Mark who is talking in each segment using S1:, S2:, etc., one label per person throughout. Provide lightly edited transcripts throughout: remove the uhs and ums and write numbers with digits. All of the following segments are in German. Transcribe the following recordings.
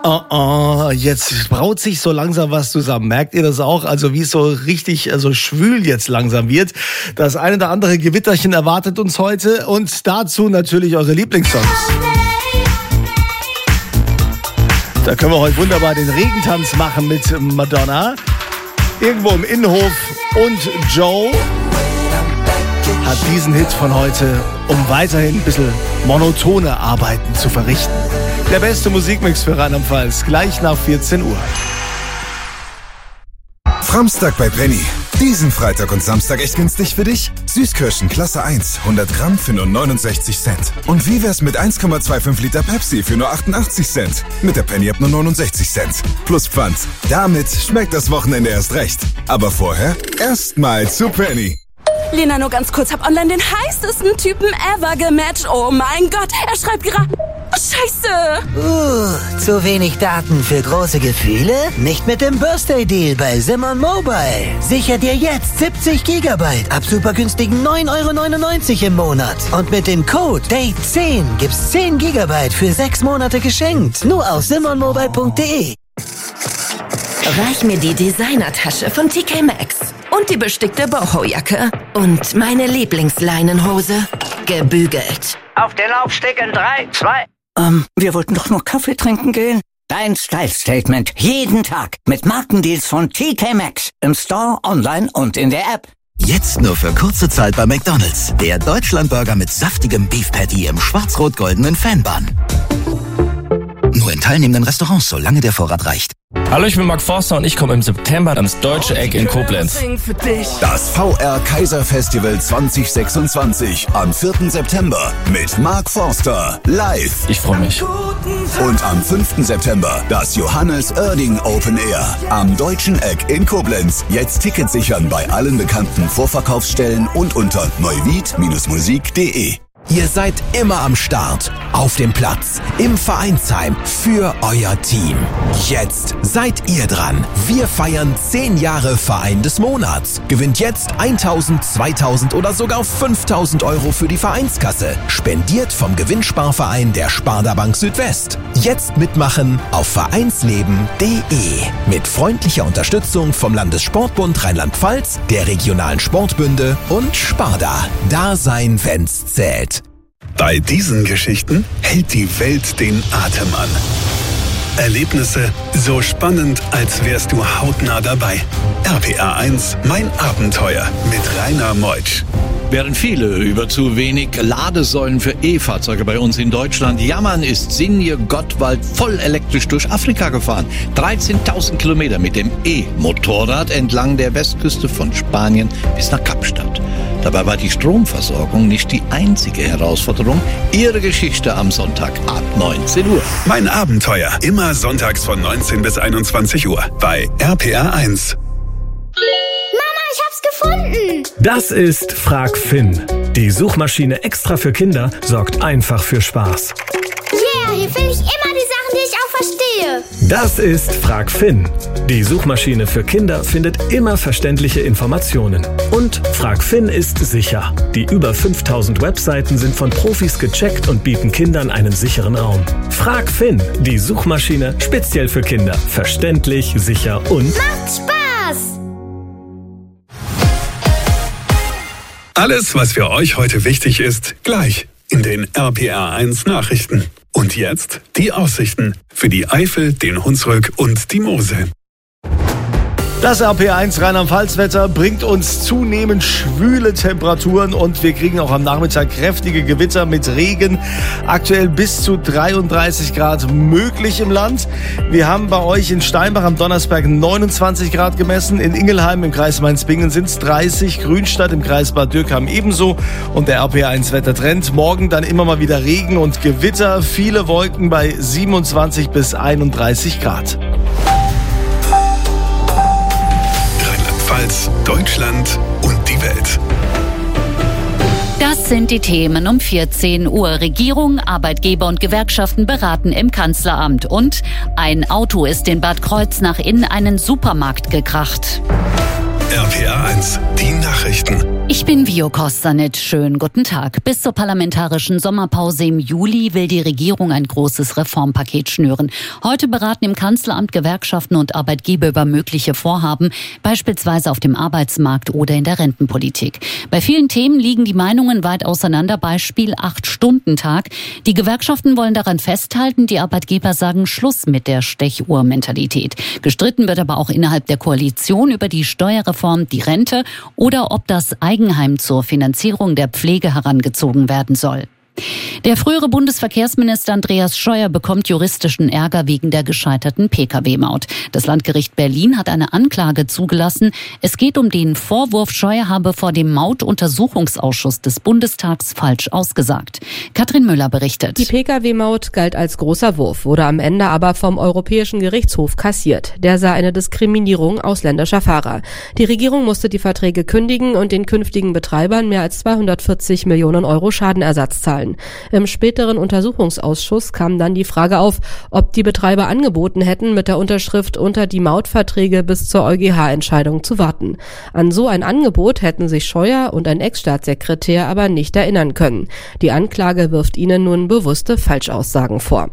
S1: Jetzt braut sich so langsam was zusammen. Merkt ihr das auch? Also wie es so richtig schwül jetzt langsam wird. Das eine oder andere Gewitterchen erwartet uns heute und dazu natürlich eure Lieblingssongs. Da können wir heute wunderbar den Regentanz machen mit Madonna. Irgendwo im Innenhof und Joe hat diesen Hit von heute, um weiterhin ein bisschen monotone Arbeiten zu verrichten. Der beste Musikmix für Rheinland-Pfalz, gleich nach 14 Uhr.
S2: Framstag bei Penny. Diesen Freitag und Samstag echt günstig für dich? Süßkirschen Klasse 1, 100 Gramm für nur 69 Cent. Und wie wär's mit 1,25 Liter Pepsi für nur 88 Cent? Mit der Penny ab nur 69 Cent. Plus Pfand. Damit schmeckt das Wochenende erst recht. Aber vorher erstmal zu Penny.
S3: Lena, nur ganz kurz, hab online den heißesten Typen ever gematcht. Oh mein Gott, er schreibt gerade... Scheiße!
S4: Zu wenig Daten für große Gefühle? Nicht mit dem Birthday-Deal bei Simon Mobile. Sicher dir jetzt 70 Gigabyte ab super günstigen 9,99 € im Monat. Und mit dem Code DATE10 gibt's 10 Gigabyte für 6 Monate geschenkt. Nur auf simonmobile.de.
S5: Reich mir die Designertasche von TK Maxx und die bestickte Boho-Jacke und meine Lieblingsleinenhose, gebügelt.
S6: Auf den Laufsteg in 3, 2...
S7: wir wollten doch nur Kaffee trinken gehen. Dein Style-Statement jeden Tag mit Markendeals von TK Maxx. Im Store, online und in der App.
S8: Jetzt nur für kurze Zeit bei McDonald's. Der Deutschlandburger mit saftigem Beef Patty im schwarz-rot-goldenen Fanbun. Nur in teilnehmenden Restaurants, solange der Vorrat reicht.
S9: Hallo, ich bin Mark Forster und ich komme im September ans Deutsche Eck in Koblenz.
S2: Das VR Kaiser Festival 2026 am 4. September mit Mark Forster live.
S9: Ich freue mich.
S2: Und am 5. September das Johannes Oerding Open Air am Deutschen Eck in Koblenz. Jetzt Tickets sichern bei allen bekannten Vorverkaufsstellen und unter neuwied-musik.de.
S10: Ihr seid immer am Start, auf dem Platz, im Vereinsheim, für euer Team. Jetzt seid ihr dran. Wir feiern 10 Jahre Verein des Monats. Gewinnt jetzt 1.000, 2.000 oder sogar 5.000 € für die Vereinskasse. Spendiert vom Gewinnsparverein der Sparda Bank Südwest. Jetzt mitmachen auf vereinsleben.de. Mit freundlicher Unterstützung vom Landessportbund Rheinland-Pfalz, der regionalen Sportbünde und Sparda. Da sein, wenn's zählt.
S11: Bei diesen Geschichten hält die Welt den Atem an. Erlebnisse so spannend, als wärst du hautnah dabei. RPR 1, mein Abenteuer mit Rainer Meutsch.
S12: Während viele über zu wenig Ladesäulen für E-Fahrzeuge bei uns in Deutschland jammern, ist Sinje Gottwald voll elektrisch durch Afrika gefahren. 13.000 Kilometer mit dem E-Motorrad entlang der Westküste von Spanien bis nach Kapstadt. Dabei war die Stromversorgung nicht die einzige Herausforderung. Ihre Geschichte am Sonntag ab 19 Uhr.
S11: Mein Abenteuer, immer sonntags von 19 bis 21 Uhr bei RPR 1.
S13: Gefunden. Das ist Frag Finn. Die Suchmaschine extra für Kinder sorgt einfach für Spaß.
S14: Yeah, hier finde ich immer die Sachen, die ich auch verstehe.
S13: Das ist Frag Finn. Die Suchmaschine für Kinder findet immer verständliche Informationen. Und Frag Finn ist sicher. Die über 5000 Webseiten sind von Profis gecheckt und bieten Kindern einen sicheren Raum. Frag Finn, die Suchmaschine speziell für Kinder. Verständlich, sicher und...
S14: Macht Spaß!
S11: Alles, was für euch heute wichtig ist, gleich in den RPR 1 Nachrichten. Und jetzt die Aussichten für die Eifel, den Hunsrück und die Mosel.
S1: Das RPR1 Rheinland-Pfalz-Wetter bringt uns zunehmend schwüle Temperaturen und wir kriegen auch am Nachmittag kräftige Gewitter mit Regen. Aktuell bis zu 33 Grad möglich im Land. Wir haben bei euch in Steinbach am Donnersberg 29 Grad gemessen. In Ingelheim im Kreis Mainz-Bingen sind es 30. Grünstadt im Kreis Bad Dürkheim ebenso. Und der RPR1 Wettertrend. Morgen dann immer mal wieder Regen und Gewitter. Viele Wolken bei 27 bis 31 Grad.
S11: Deutschland und die Welt.
S15: Das sind die Themen um 14 Uhr. Regierung, Arbeitgeber und Gewerkschaften beraten im Kanzleramt. Und ein Auto ist in Bad Kreuznach in einen Supermarkt gekracht.
S11: RPA 1, die Nachrichten.
S15: Ich bin Vio Kostanit. Schönen guten Tag. Bis zur parlamentarischen Sommerpause im Juli will die Regierung ein großes Reformpaket schnüren. Heute beraten im Kanzleramt Gewerkschaften und Arbeitgeber über mögliche Vorhaben, beispielsweise auf dem Arbeitsmarkt oder in der Rentenpolitik. Bei vielen Themen liegen die Meinungen weit auseinander. Beispiel 8-Stunden-Tag. Die Gewerkschaften wollen daran festhalten, die Arbeitgeber sagen Schluss mit der Stechuhr-Mentalität. Gestritten wird aber auch innerhalb der Koalition über die Steuerreform, die Rente oder ob das Eigenheim zur Finanzierung der Pflege herangezogen werden soll. Der frühere Bundesverkehrsminister Andreas Scheuer bekommt juristischen Ärger wegen der gescheiterten Pkw-Maut. Das Landgericht Berlin hat eine Anklage zugelassen. Es geht um den Vorwurf, Scheuer habe vor dem Mautuntersuchungsausschuss des Bundestags falsch ausgesagt. Katrin Müller berichtet.
S16: Die Pkw-Maut galt als großer Wurf, wurde am Ende aber vom Europäischen Gerichtshof kassiert. Der sah eine Diskriminierung ausländischer Fahrer. Die Regierung musste die Verträge kündigen und den künftigen Betreibern mehr als 240 Millionen Euro Schadenersatz zahlen. Im späteren Untersuchungsausschuss kam dann die Frage auf, ob die Betreiber angeboten hätten, mit der Unterschrift unter die Mautverträge bis zur EuGH-Entscheidung zu warten. An so ein Angebot hätten sich Scheuer und ein Ex-Staatssekretär aber nicht erinnern können. Die Anklage wirft ihnen nun bewusste Falschaussagen vor.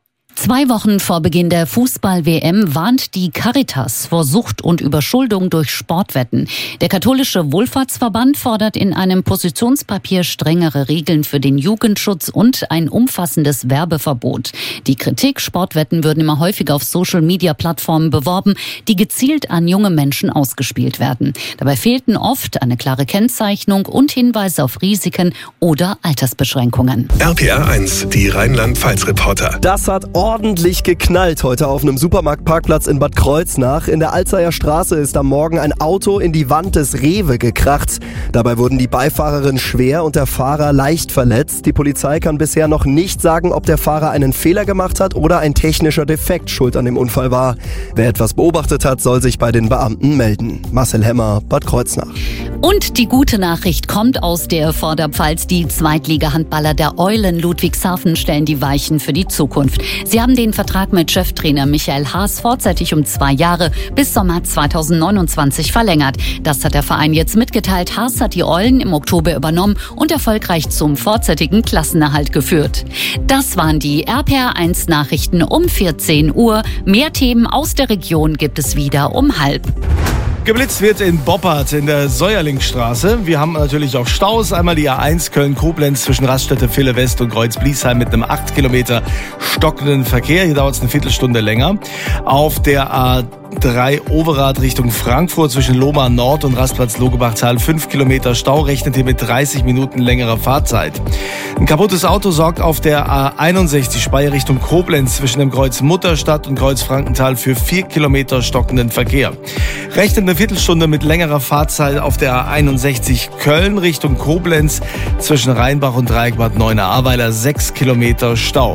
S15: 2 Wochen vor Beginn der Fußball-WM warnt die Caritas vor Sucht und Überschuldung durch Sportwetten. Der katholische Wohlfahrtsverband fordert in einem Positionspapier strengere Regeln für den Jugendschutz und ein umfassendes Werbeverbot. Die Kritik, Sportwetten würden immer häufiger auf Social-Media-Plattformen beworben, die gezielt an junge Menschen ausgespielt werden. Dabei fehlten oft eine klare Kennzeichnung und Hinweise auf Risiken oder Altersbeschränkungen.
S11: RPA 1, die Rheinland-Pfalz-Reporter.
S17: Das hat ordentlich geknallt heute auf einem Supermarktparkplatz in Bad Kreuznach. In der Alzeyer Straße ist am Morgen ein Auto in die Wand des Rewe gekracht. Dabei wurden die Beifahrerin schwer und der Fahrer leicht verletzt. Die Polizei kann bisher noch nicht sagen, ob der Fahrer einen Fehler gemacht hat oder ein technischer Defekt schuld an dem Unfall war. Wer etwas beobachtet hat, soll sich bei den Beamten melden. Marcel Hemmer, Bad Kreuznach.
S15: Und die gute Nachricht kommt aus der Vorderpfalz. Die Zweitliga-Handballer der Eulen Ludwigshafen stellen die Weichen für die Zukunft. Sie haben den Vertrag mit Cheftrainer Michael Haas vorzeitig um 2 Jahre bis Sommer 2029 verlängert. Das hat der Verein jetzt mitgeteilt. Haas hat die Eulen im Oktober übernommen und erfolgreich zum vorzeitigen Klassenerhalt geführt. Das waren die RPA 1 Nachrichten um 14 Uhr. Mehr Themen aus der Region gibt es wieder um 12:30.
S1: Geblitzt wird in Boppard in der Säuerlingsstraße. Wir haben natürlich auch Staus. Einmal die A1 Köln-Koblenz zwischen Raststätte Ville West und Kreuz-Bliesheim mit einem 8 Kilometer stockenden Verkehr. Hier dauert es eine Viertelstunde länger. Auf der A3 Overath Richtung Frankfurt zwischen Lohmar Nord und Rastplatz Logebachtal 5 Kilometer Stau. Rechnet hier mit 30 Minuten längerer Fahrzeit. Ein kaputtes Auto sorgt auf der A61 Speyer Richtung Koblenz zwischen dem Kreuz Mutterstadt und Kreuz Frankenthal für 4 Kilometer stockenden Verkehr. Rechnet eine Viertelstunde mit längerer Fahrzeit auf der A61 Köln Richtung Koblenz zwischen Rheinbach und Dreieckbad Neuenahr-Ahrweiler 6 Kilometer Stau.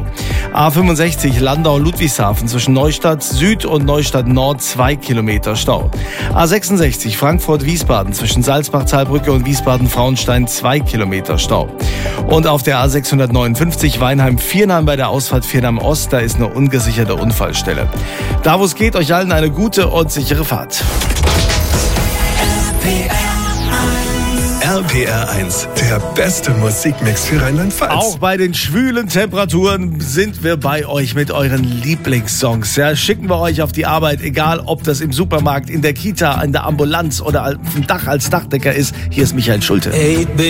S1: A65 Landau-Ludwigshafen zwischen Neustadt Süd und Neustadt Nord 2 Kilometer Stau. A66 Frankfurt-Wiesbaden zwischen Salzbach-Talbrücke und Wiesbaden-Frauenstein 2 Kilometer Stau. Und auf der A659 Weinheim-Viernheim bei der Ausfahrt Viernheim Ost, da ist eine ungesicherte Unfallstelle. Da wo es geht, euch allen eine gute und sichere Fahrt.
S11: RPR 1, der beste Musikmix für Rheinland-Pfalz.
S1: Auch bei den schwülen Temperaturen sind wir bei euch mit euren Lieblingssongs. Ja, schicken wir euch auf die Arbeit, egal ob das im Supermarkt, in der Kita, in der Ambulanz oder auf dem Dach als Dachdecker ist. Hier ist Michael Schulte.